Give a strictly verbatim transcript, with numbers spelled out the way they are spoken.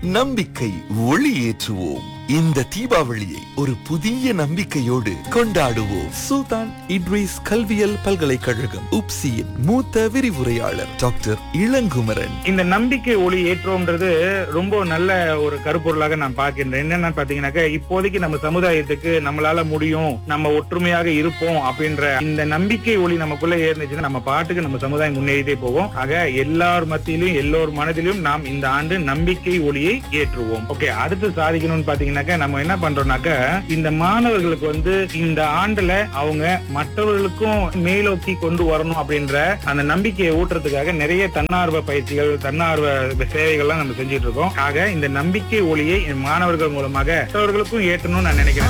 நம்பிக்கை ஒளி ஏற்றுவோம். இந்த தீபாவளியை ஒரு புதிய நம்பிக்கையோடு கொண்டாடுவோம். சுல்தான் இட்ரிஸ் கல்வியல் பல்கலைக்கழகம் உப்சியின் மூத்த விரிவுரையாளர் டாக்டர் இளங்குமரன். இந்த நம்பிக்கை ஒளி ஏற்றோம்ன்றது ரொம்ப நல்ல ஒரு கருப்பொருளாக நான் பார்க்கின்றேன். என்னன்னு பாத்தீங்கன்னாக்க, இப்போதைக்கு நம்ம சமுதாயத்துக்கு நம்மளால முடியும், நம்ம ஒற்றுமையாக இருப்போம் அப்படின்ற இந்த நம்பிக்கை ஒளி நமக்குள்ள ஏறிச்சுன்னா நம்ம பாட்டுக்கு நம்ம சமுதாயம் முன்னேறிட்டே போவோம். ஆக எல்லார் மத்தியிலும் எல்லோர் மனதிலும் நாம் இந்த ஆண்டு நம்பிக்கை ஒளியை ஏற்றுவோம். ஓகே, அடுத்து சாதிக்கணும்னு பாத்தீங்கன்னா நம்ம என்ன பண்றோம்னாக்க, இந்த மாணவர்களுக்கு வந்து இந்த ஆண்டுல அவங்க மற்றவர்களுக்கும் மேலோக்கி கொண்டு வரணும் அப்படின்ற அந்த நம்பிக்கையை ஊட்டுறதுக்காக நிறைய தன்னார்வ பயிற்சிகள், தன்னார்வ சேவைகள்லாம் நம்ம செஞ்சுட்டு இருக்கோம். ஆக இந்த நம்பிக்கை ஒளியை மாணவர்கள் மூலமாக மற்றவர்களுக்கும் ஏற்றணும்னு நான் நினைக்கிறேன்.